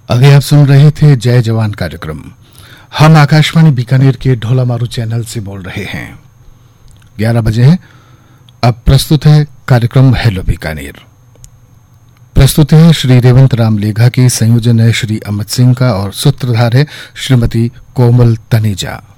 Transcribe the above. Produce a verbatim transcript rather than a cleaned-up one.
अभी आप सुन रहे थे जय जवान कार्यक्रम। हम आकाशवाणी बीकानेर के ढोला मारू चैनल से बोल रहे हैं। ग्यारह बजे हैं। अब प्रस्तुत है कार्यक्रम हेलो बीकानेर। प्रस्तुत है श्री रेवंत राम लेघा की, संयोजन है श्री अमित सिंह का और सूत्रधार है श्रीमती कोमल तनेजा।